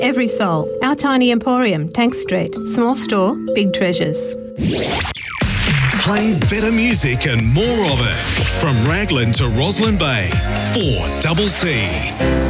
every soul. Our tiny emporium, Tank Street. Small store, big treasures. Play better music and more of it. From Raglan to Roslyn Bay. 4CC.